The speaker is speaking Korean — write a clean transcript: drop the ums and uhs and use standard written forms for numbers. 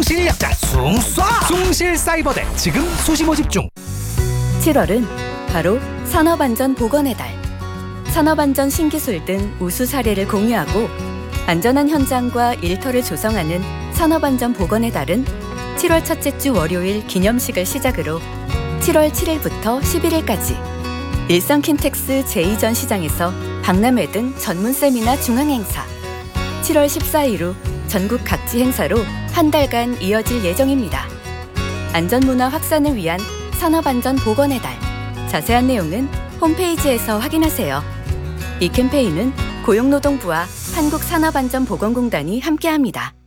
숭실약자 숭쏴 숭실사이버대 지금 수시 모집 중. 7월은 바로 산업안전보건의 달. 산업안전 신기술 등 우수 사례를 공유하고 안전한 현장과 일터를 조성하는 산업안전보건의 달은 7월 첫째 주 월요일 기념식을 시작으로 7월 7일부터 11일까지 일산 킨텍스 제2전 시장에서 박람회 등 전문 세미나 중앙행사, 7월 14일 후 전국 각지 행사로 한 달간 이어질 예정입니다. 안전문화 확산을 위한 산업안전보건의 달. 자세한 내용은 홈페이지에서 확인하세요. 이 캠페인은 고용노동부와 한국산업안전보건공단이 함께합니다.